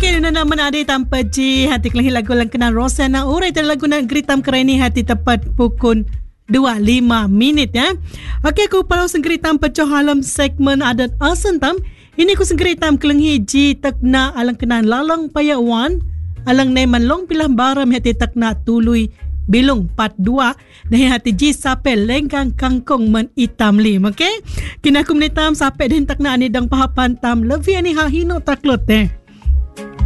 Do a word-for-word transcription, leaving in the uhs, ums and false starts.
Okey, na naman ada tanpa ji hati kelahi lagu lang kenal Rosana Urai dan lagu nak geritam kerani hati tepat pukul dua puluh lima minit ya. Okey, aku palau senggeritam pecoh halam segmen adat asentam. Ini aku senggeritam kelenghi ji takna alang kenan lalang payawan alang neman long pilah baram hati takna tului bilung part dua dan hati ji sape lengkang kangkong men itam lim. Okey, kina aku menitam sape dan takna ani dang pahapan tam levi ani ha hino taklot eh.